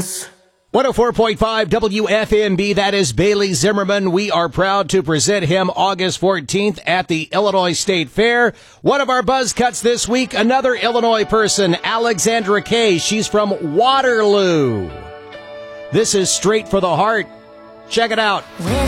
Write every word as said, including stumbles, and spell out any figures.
Christmas. one oh four point five W F M B, that is Bailey Zimmerman. We are proud to present him August fourteenth at the Illinois State Fair. One of our buzz cuts this week, another Illinois person, Alexandra Kay. She's from Waterloo. This is Straight for the Heart. Check it out.